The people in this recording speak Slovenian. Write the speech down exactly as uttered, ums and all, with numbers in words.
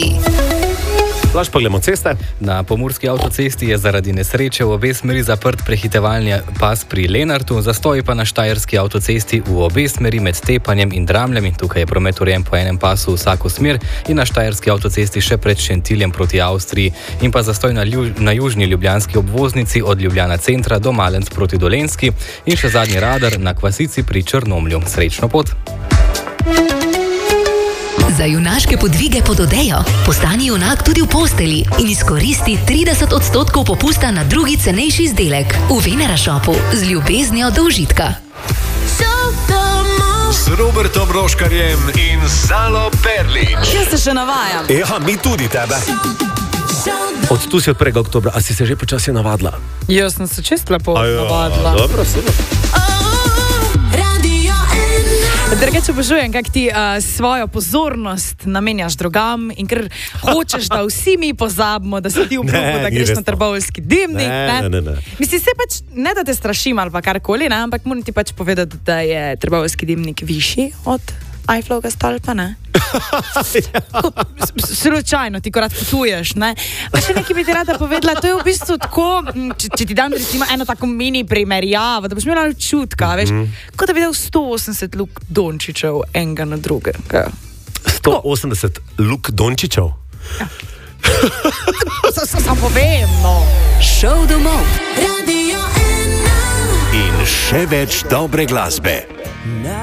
Avstriji. Laž pa gledamo ceste. Na pomurski avtocesti je zaradi nesreče v obe smeri zaprt prehitevalni pas pri Lenartu, zastoji pa na štajerski avtocesti v obe smeri med Tepanjem in Dramljami. Tukaj je promet urejen po enem pasu vsako smer in na štajerski avtocesti še pred Šentiljem proti Avstriji in pa zastoj na, lju, na južni ljubljanski obvoznici od Ljubljana centra do Malenc proti Dolenjski in še zadnji radar na Kvasici pri Črnomlju. Srečno pot! Za junaške podvige pod odejo postani junak tudi v posteli in izkoristi trideset odstotkov popusta na drugi cenejši izdelek v Venera Shopu z ljubeznijo do užitka. S Robertom Roškarjem in Zalo Perlič. Jaz se še navajam. Ja, mi tudi tebe. Od tu si od prvega oktobra, a si se že počasi navadila? Jaz sem se čest lepo Ajo, navadila. Dobro, super. Drugače obožujem, kako ti uh, svojo pozornost namenjaš drugam in ker hočeš, da vsi mi pozabimo, da si ti v klubu, da greš na Trboveljski dimnik. Ne, ne, ne, ne. Mislim, se pač ne da te strašim ali pa karkoli, ne, ampak moram ti pač povedati, da je Trboveljski dimnik višji od Eiffelovega stolpa, ne? Slučajno, ti ko rad potuješ, ne? Pa še nekaj bi ti rada povedala, to je v bistvu tako, če, če ti dam recimo eno tako mini primerjavo, da boš imela čutka, veš, kot da bi dal sto osemdeset Luk Dončićev enega na drugega. sto osemdeset Luk Dončićev? Ja. Sam povem, no. Šov domov. In še več dobre glasbe.